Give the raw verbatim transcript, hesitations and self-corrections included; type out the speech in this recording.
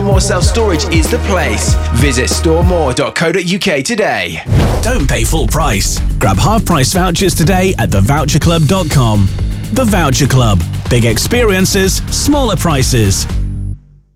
More Self-Storage is the place. Visit store more dot co dot uk today. Don't pay full price. Grab half-price vouchers today at the voucher club dot com. The Voucher Club. Big experiences, smaller prices.